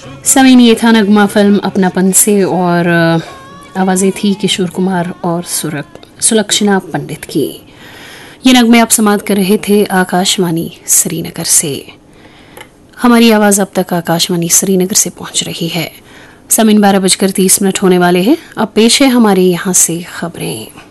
समीन, ये था नगमा फिल्म अपनापन से और आवाज़ें थी किशोर कुमार और सुलक्षणा पंडित की। ये नगमे आप समाप्त कर रहे थे आकाशवाणी श्रीनगर से। हमारी आवाज़ अब तक आकाशवाणी श्रीनगर से पहुंच रही है। समीन 12:30 होने वाले हैं। अब पेश है हमारे यहाँ से खबरें।